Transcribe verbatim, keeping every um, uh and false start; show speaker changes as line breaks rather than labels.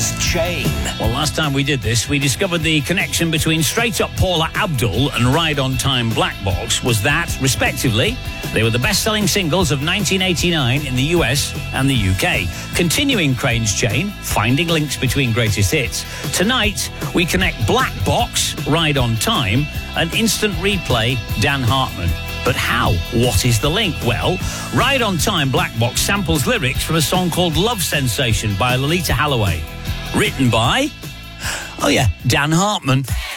Crane's Chain.
Well, last time we did this, we discovered the connection between Straight Up Paula Abdul and Ride on Time Black Box was that, respectively, they were the best-selling singles of nineteen eighty-nine in the U S and the U K. Continuing Crane's Chain, finding links between greatest hits. Tonight, we connect Black Box, Ride on Time, and Instant Replay, Dan Hartman. But how? What is the link? Well, Ride on Time Black Box samples lyrics from a song called Love Sensation by Lolita Holloway. Written by, oh yeah, Dan Hartman.